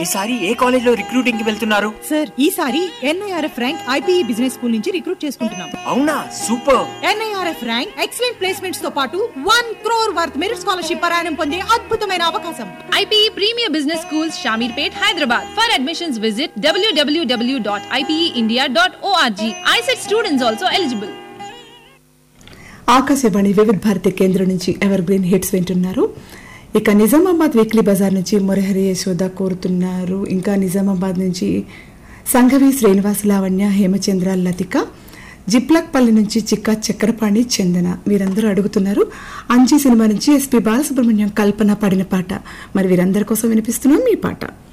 ఈసారి ఏ కాలేజ్ లో రిక్రూటింగ్ కి వెళ్తున్నారు? సార్ ఈసారి NIRF rank IPE business school నుంచి రిక్రూట్ చేసుకుంటున్నాం. అవునా, super. NIRF rank excellent placements తో పాటు 1 crore వర్త్ మెరిట్ స్కాలర్షిప్ పరాయణం పొందే అద్భుతమైన అవకాశం. IPE Premier Business Schools, Shamirpet, Hyderabad. For admissions visit www.ipeindia.org. ICET students also eligible. Akashvani వివిధ భారతి కేంద్రం నుంచి ఎవర్ గ్రీన్ హిట్స్ వింటున్నారు. ఇక నిజామాబాద్ వీక్లీ బజార్ నుంచి మురహరి యశోద కోరుతున్నారు. ఇంకా నిజామాబాద్ నుంచి సంఘవి శ్రీనివాస లావణ్య హేమచంద్ర లతిక, జిప్లక్పల్లి నుంచి చిక్కా చక్రపాణి చందన వీరందరూ అడుగుతున్నారు. అంజీ సినిమా నుంచి SP బాలసుబ్రహ్మణ్యం కల్పన పాడిన పాట. మరి వీరందరి కోసం వినిపిస్తున్నాం ఈ పాట.